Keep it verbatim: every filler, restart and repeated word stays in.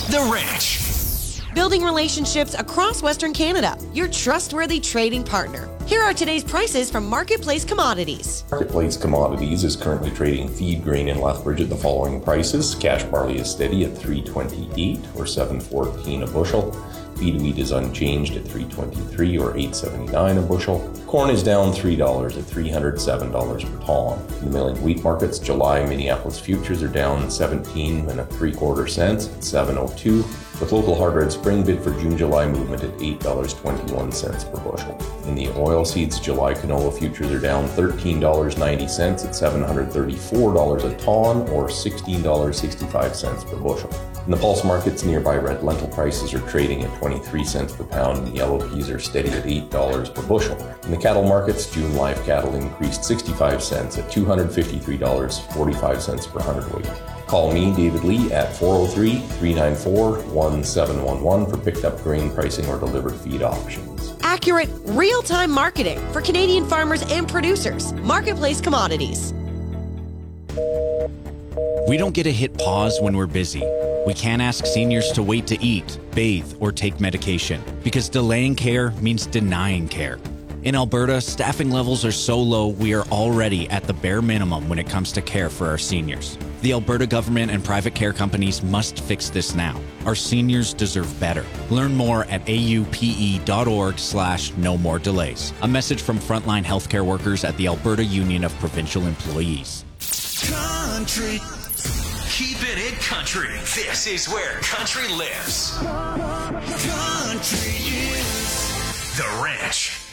The Ranch. Building relationships across Western Canada, your trustworthy trading partner. Here are today's prices from Marketplace Commodities. Marketplace Commodities is currently trading feed grain in Lethbridge at the following prices. Cash barley is steady at three twenty-eight or seven fourteen a bushel. Feed wheat is unchanged at three twenty-three or eight seventy-nine a bushel. Corn is down three dollars at three hundred seven dollars per ton. In the milling wheat markets, July Minneapolis futures are down seventeen and a three quarter cents at seven oh two, with local hard red spring bid for June-July movement at eight dollars and twenty-one cents per bushel. In the oilseeds, July canola futures are down thirteen dollars and ninety cents at seven hundred thirty-four dollars a ton or sixteen dollars and sixty-five cents per bushel. In the pulse markets, nearby red lentil prices are trading at twenty-three cents per pound and yellow peas are steady at eight dollars per bushel. In the cattle markets, June live cattle increased sixty-five cents at two hundred fifty-three dollars and forty-five cents per hundredweight. Call me, David Lee, at four oh three, three nine four, one seven one one for picked up grain pricing or delivered feed options. Accurate, real-time marketing for Canadian farmers and producers. Marketplace Commodities. We don't get to hit pause when we're busy. We can't ask seniors to wait to eat, bathe, or take medication, because delaying care means denying care. In Alberta, staffing levels are so low we are already at the bare minimum when it comes to care for our seniors. The Alberta government and private care companies must fix this now. Our seniors deserve better. Learn more at aupe.org slash no more delays. A message from frontline healthcare workers at the Alberta Union of Provincial Employees. Country. Keeping it country. This is where country lives. Country is The Ranch.